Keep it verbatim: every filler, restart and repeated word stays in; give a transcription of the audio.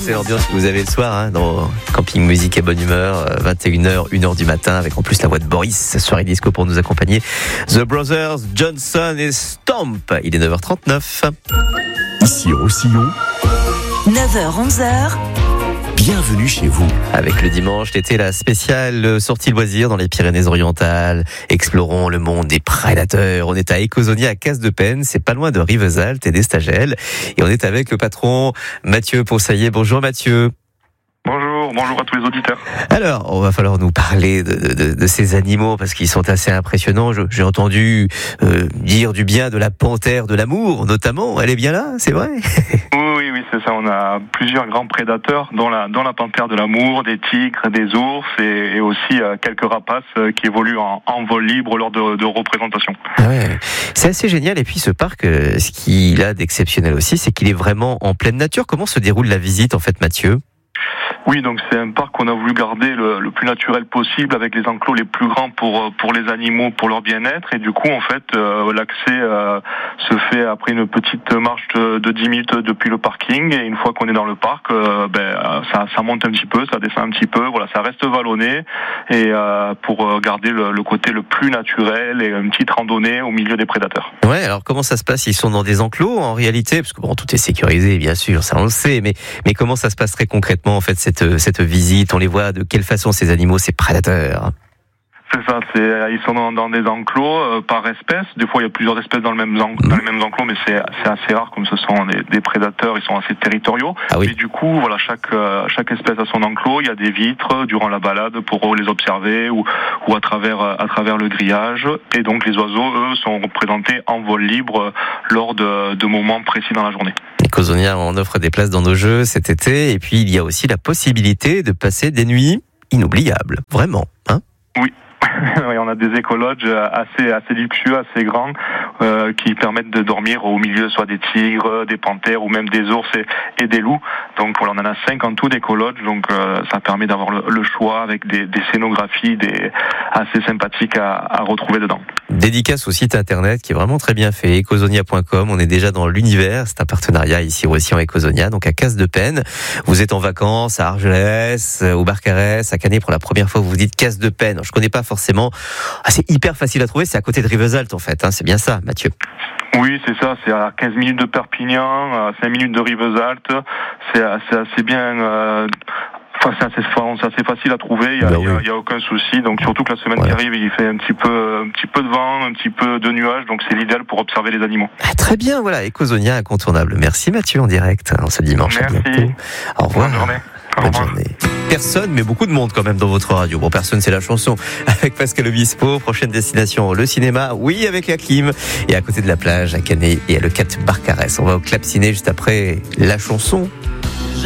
c'est l'ambiance que vous avez le soir hein, dans Camping Musique et Bonne Humeur, vingt et une heures, une heure du matin, avec en plus la voix de Boris, soirée disco pour nous accompagner. The Brothers, Johnson et Stomp. Il est neuf heures trente-neuf. Ici Roussillon, neuf heures onze heures. Bienvenue chez vous. Avec le dimanche, l'été, la spéciale sortie loisir dans les Pyrénées-Orientales. Explorons le monde des prédateurs. On est à Écosonia, à Casse-de-Penne. C'est pas loin de Rivesaltes et d'Estagel. Et on est avec le patron Mathieu Poussaillet. Bonjour Mathieu. Bonjour, bonjour à tous les auditeurs. Alors, on va falloir nous parler de, de, de ces animaux parce qu'ils sont assez impressionnants. Je, j'ai entendu euh, dire du bien de la panthère de l'amour, notamment. Elle est bien là, c'est vrai? Oui, oui, oui, c'est ça. On a plusieurs grands prédateurs, dont la, dont la panthère de l'amour, des tigres, des ours et, et aussi euh, quelques rapaces euh, qui évoluent en, en vol libre lors de, de représentations. Ah ouais, c'est assez génial. Et puis ce parc, euh, ce qu'il a d'exceptionnel aussi, c'est qu'il est vraiment en pleine nature. Comment se déroule la visite en fait, Mathieu ? Oui, donc c'est un parc qu'on a voulu garder le, le plus naturel possible, avec les enclos les plus grands pour pour les animaux, pour leur bien-être. Et du coup, en fait, euh, l'accès euh, se fait après une petite marche de, de dix minutes depuis le parking. Et une fois qu'on est dans le parc, euh, ben ça, ça monte un petit peu, ça descend un petit peu. Voilà, ça reste vallonné et euh, pour garder le, le côté le plus naturel et une petite randonnée au milieu des prédateurs. Ouais. Alors comment ça se passe ? Ils sont dans des enclos en réalité, parce que bon, tout est sécurisé, bien sûr, ça on le sait. Mais mais comment ça se passe très concrètement en fait cette cette visite? On les voit de quelle façon ces animaux, ces prédateurs? C'est ça, c'est, ils sont dans, dans des enclos euh, par espèce. Des fois, il y a plusieurs espèces dans, le même en, dans les mêmes enclos, mais c'est, c'est assez rare, comme ce sont des, des prédateurs, ils sont assez territoriaux. Ah oui. Et du coup, voilà, chaque, euh, chaque espèce a son enclos. Il y a des vitres durant la balade pour les observer ou, ou à travers, à travers le grillage. Et donc, les oiseaux, eux, sont représentés en vol libre lors de, de moments précis dans la journée. Écosonia, on offre des places dans nos jeux cet été. Et puis, il y a aussi la possibilité de passer des nuits inoubliables. Vraiment, hein? Oui. Oui, on a des écologes assez assez luxueux, assez grands, euh, qui permettent de dormir au milieu soit des tigres, des panthères ou même des ours et, et des loups. Donc voilà, on en a cinq en tout d'écologes, donc euh, ça permet d'avoir le, le choix avec des, des scénographies des, assez sympathiques à, à retrouver dedans. Dédicace au site internet qui est vraiment très bien fait, ecosonia point com. On est déjà dans l'univers, c'est un partenariat ici aussi en Écosonia, donc à Casse-de-Penne. Vous êtes en vacances à Argelès, au Barcarès, à Canet pour la première fois, vous vous dites Casse-de-Penne. Je connais pas forcément. Ah, c'est hyper facile à trouver, c'est à côté de Rivesaltes en fait, hein, c'est bien ça, Mathieu. Oui, c'est ça, c'est à quinze minutes de Perpignan, à cinq minutes de Rivesaltes. C'est, c'est assez bien. Euh, Enfin, c'est assez, c'est assez facile à trouver, il n'y a, ben oui. y a, y a aucun souci. Donc surtout que la semaine ouais. qui arrive, il fait un petit peu, un petit peu de vent, un petit peu de nuages, donc c'est l'idéal pour observer les animaux. Ah, très bien, voilà, Écosonia incontournable. Merci Mathieu en direct, hein, ce dimanche. Merci. À bientôt. Au revoir. Bonne journée. Bonne journée. Personne, mais beaucoup de monde quand même dans votre radio. Bon, personne, c'est la chanson. Avec Pascal Obispo, prochaine destination, le cinéma. Oui, avec la clim. Et à côté de la plage, à Canet et à Le quatre Barcarès. On va au Club Ciné juste après la chanson.